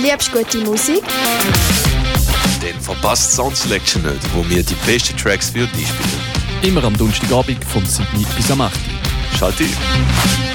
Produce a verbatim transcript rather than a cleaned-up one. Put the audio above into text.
liebst gute Musik? Dann verpasst Sound Selection nicht, wo wir die besten Tracks für dich spielen. Immer am Donnerstagabend vom sieben bis am acht. Schalt ein!